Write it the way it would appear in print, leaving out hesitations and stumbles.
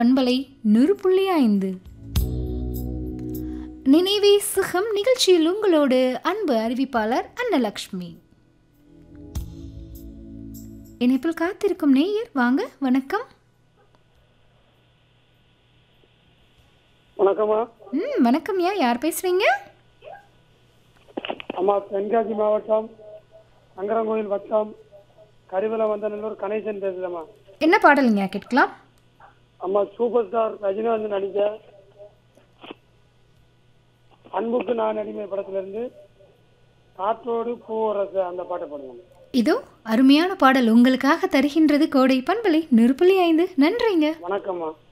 பண்பலை 100.5 நினைவே சுகம் நிகழ்ச்சியில் உங்களோடு அன்பு அறிவிப்பாளர் அன்னலக்ஷ்மி. இணைப்பில் காத்திருக்கும் நேயர் வாங்க. வணக்கம். வணக்கம்மா. வணக்கம்யா. யார் பேசுறீங்க? அம்மா, தென்காசி மாவட்டம் சங்கரங்கோயில் வட்டம் கரிவலம் வந்தநல்லூர் கணேசன் பேசுறேம்மா. என்ன பாடலுங்க கேட்கலாம்? அம்மா, சூப்பர் ஸ்டார் ரஜினிகாந்த் நடிச்ச அன்புக்கு நான் அடிமை படத்திலிருந்து காற்றோடு பூவரசு அந்த பாட்டை பாடுவோம். இதோ அருமையான பாடல் உங்களுக்காக தருகின்றது கோடை பண்பலை 100.5. நன்றிங்க. வணக்கம்மா.